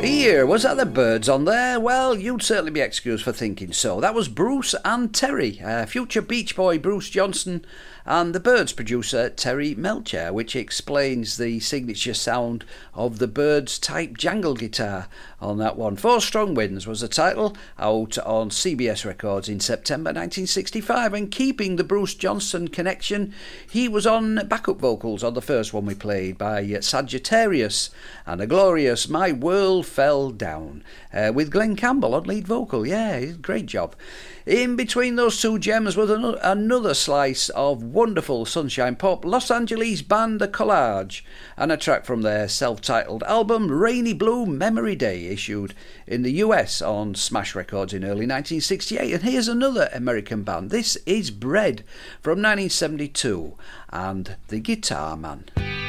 Here, was that the Byrds on there? Well, you'd certainly be excused for thinking so. That was Bruce and Terry, future Beach Boy Bruce Johnston and the Byrds producer Terry Melcher, which explains the signature sound of the Byrds type jangle guitar on that one. Four Strong Winds was the title, out on CBS Records in September 1965, and keeping the Bruce Johnston connection, he was on backup vocals on the first one we played by Sagittarius, and a glorious My World Fell Down, with Glenn Campbell on lead vocal. Yeah, great job. In between those two gems was another slice of wonderful sunshine pop, Los Angeles band The Collage, and a track from their self-titled album Rainy Blue Memory Day, issued in the US on Smash Records in early 1968. And here's another American band. This is Bread from 1972 and The Guitar Man.